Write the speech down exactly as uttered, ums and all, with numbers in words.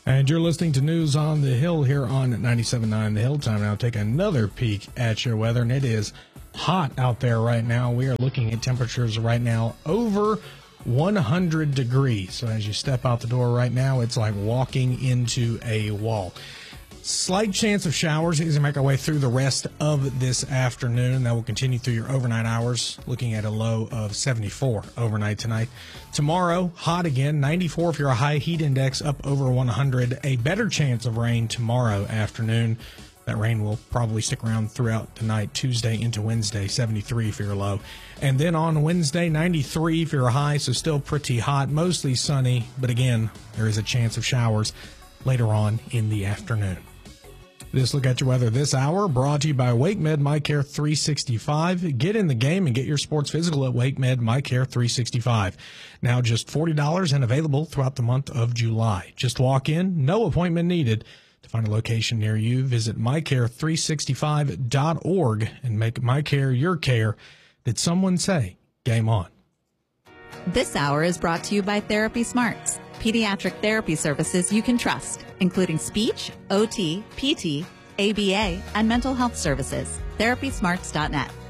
And you're listening to News on the Hill here on ninety-seven point nine The Hill. Time now to take another peek at your weather, and it is hot out there right now. We are looking at temperatures right now over one hundred degrees. So as you step out the door right now, it's like walking into a wall. Slight chance of showers as we make our way through the rest of this afternoon. That will continue through your overnight hours, looking at a low of seventy-four overnight tonight. Tomorrow, hot again, ninety-four if you're a high heat index, up over one hundred. A better chance of rain tomorrow afternoon. That rain will probably stick around throughout the night, Tuesday into Wednesday, seventy-three if you're low. And then on Wednesday, ninety-three if you're a high, so still pretty hot, mostly sunny. But again, there is a chance of showers later on in the afternoon. This look at your weather this hour brought to you by WakeMed MyCare three sixty-five. Get in the game and get your sports physical at WakeMed MyCare three sixty-five. Now just forty dollars and available throughout the month of July. Just walk in, no appointment needed. To find a location near you, visit my care three sixty-five dot org and make MyCare your care. Did someone say game on? This hour is brought to you by Therapy Smarts, pediatric therapy services you can trust, including speech, O T, P T, A B A, and mental health services. therapy smarts dot net.